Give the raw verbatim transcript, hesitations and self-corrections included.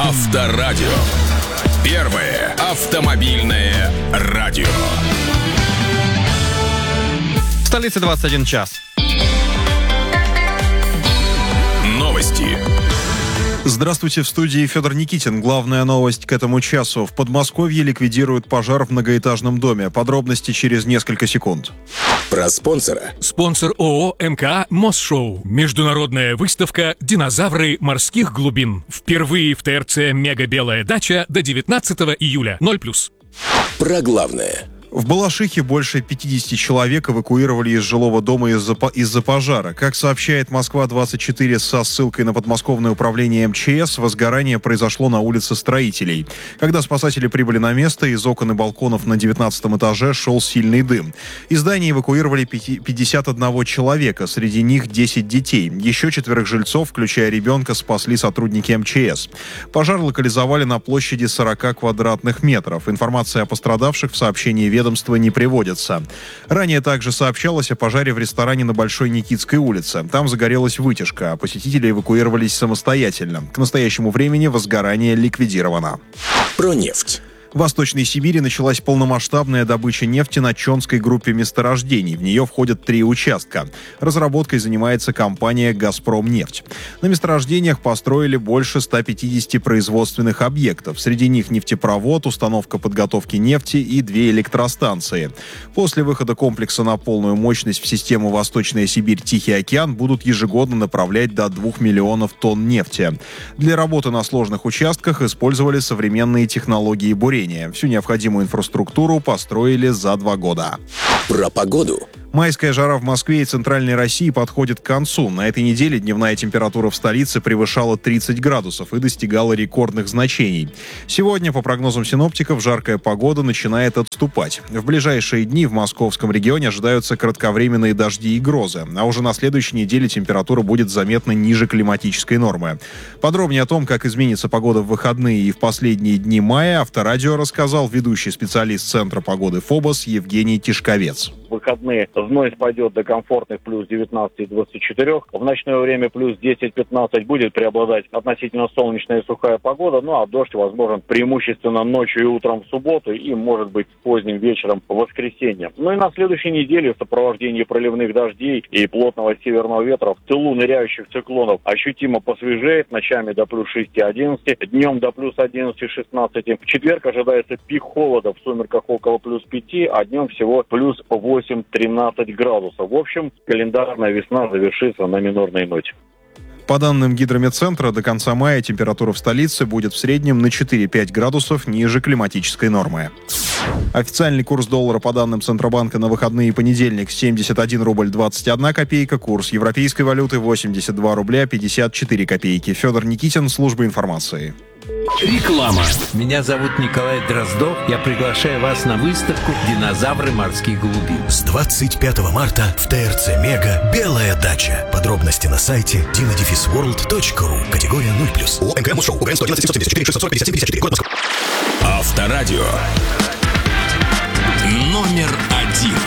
Авторадио. Первое автомобильное радио. В столице двадцать один час. Новости. Здравствуйте, в студии Федор Никитин. Главная новость к этому часу. В Подмосковье ликвидируют пожар в многоэтажном доме. Подробности через несколько секунд. Про спонсора. Спонсор ООО МК «Мосшоу». Международная выставка «Динозавры морских глубин». Впервые в ТРЦ «Мега Белая дача» до девятнадцатого июля. ноль плюс. Про главное. В Балашихе больше пятьдесят человек эвакуировали из жилого дома из-за, из-за пожара. Как сообщает Москва двадцать четыре со ссылкой на подмосковное управление МЧС, возгорание произошло на улице Строителей. Когда спасатели прибыли на место, из окон и балконов на девятнадцатом этаже шел сильный дым. Из здания эвакуировали пятьдесят один человека, среди них десять детей. Еще четверых жильцов, включая ребенка, спасли сотрудники МЧС. Пожар локализовали на площади сорок квадратных метров. Информация о пострадавших в сообщении ведомства ведомства не приводится. Ранее также сообщалось о пожаре в ресторане на Большой Никитской улице. Там загорелась вытяжка, а посетители эвакуировались самостоятельно. К настоящему времени возгорание ликвидировано. Про нефть. В Восточной Сибири началась полномасштабная добыча нефти на Чонской группе месторождений. В нее входят три участка. Разработкой занимается компания «Газпромнефть». На месторождениях построили больше ста пятидесяти производственных объектов. Среди них нефтепровод, установка подготовки нефти и две электростанции. После выхода комплекса на полную мощность в систему Восточная Сибирь-Тихий океан будут ежегодно направлять до двух миллионов тонн нефти. Для работы на сложных участках использовали современные технологии бурения. Всю необходимую инфраструктуру построили за два года. Про погоду. Майская жара в Москве и Центральной России подходит к концу. На этой неделе дневная температура в столице превышала тридцать градусов и достигала рекордных значений. Сегодня, по прогнозам синоптиков, жаркая погода начинает отступать. В ближайшие дни в московском регионе ожидаются кратковременные дожди и грозы, а уже на следующей неделе температура будет заметно ниже климатической нормы. Подробнее о том, как изменится погода в выходные и в последние дни мая, Авторадио рассказал ведущий специалист Центра погоды ФОБОС Евгений Тишковец. В выходные вновь пойдет до комфортных плюс девятнадцать двадцать четыре. В ночное время плюс десять-пятнадцать будет преобладать относительно солнечная и сухая погода. Ну а дождь возможен преимущественно ночью и утром в субботу и, может быть, поздним вечером в воскресенье. Ну и на следующей неделе в сопровождении проливных дождей и плотного северного ветра в тылу ныряющих циклонов ощутимо посвежеет. Ночами до плюс шести-одиннадцати, днем до плюс одиннадцати-шестнадцати. В четверг ожидается пик холода, в сумерках около плюс пяти, а днем всего плюс восемь-тринадцать градусов. В общем, календарная весна завершится на минорной ноте. По данным Гидрометцентра, до конца мая температура в столице будет в среднем на четыре-пять градусов ниже климатической нормы. Официальный курс доллара по данным Центробанка на выходные и понедельник семьдесят один рубль двадцать одна копейка, курс европейской валюты восемьдесят два рубля пятьдесят четыре копейки. Федор Никитин, служба информации. Реклама. Меня зовут Николай Дроздов. Я приглашаю вас на выставку «Динозавры морских глубин». С двадцать пятого марта в ТРЦ «Мега» «Белая дача». Подробности на сайте дина дефис ворлд точка ру. Категория ноль плюс. ООО МК «Мосшоу». УГН сто одиннадцать семьсот семьдесят четыре шестьсот сорок пятьдесят семь пятьдесят четыре. Город Москва. Авторадио. Номер один.